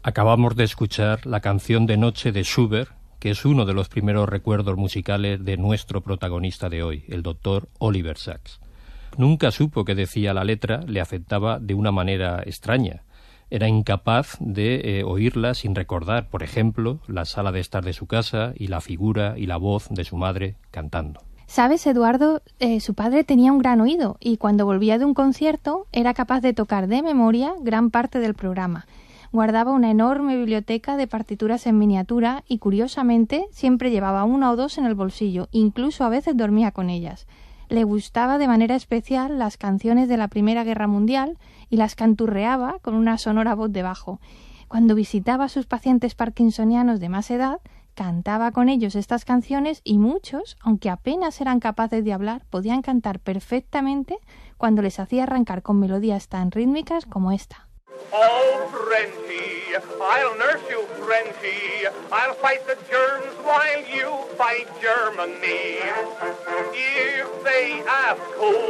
Acabamos de escuchar la canción de Noche de Schubert, que es uno de los primeros recuerdos musicales de nuestro protagonista de hoy, el doctor Oliver Sacks. Nunca supo qué decía la letra, le afectaba de una manera extraña. Era incapaz de oírla sin recordar, por ejemplo, la sala de estar de su casa y la figura y la voz de su madre cantando. ¿Sabes, Eduardo? Su padre tenía un gran oído y cuando volvía de un concierto era capaz de tocar de memoria gran parte del programa. Guardaba una enorme biblioteca de partituras en miniatura y, curiosamente, siempre llevaba una o dos en el bolsillo, incluso a veces dormía con ellas. Le gustaba de manera especial las canciones de la Primera Guerra Mundial y las canturreaba con una sonora voz de bajo. Cuando visitaba a sus pacientes parkinsonianos de más edad, cantaba con ellos estas canciones y muchos, aunque apenas eran capaces de hablar, podían cantar perfectamente cuando les hacía arrancar con melodías tan rítmicas como esta. Oh, Frenchy, I'll nurse you, Frenchy. I'll fight the germs while you fight Germany. If they ask who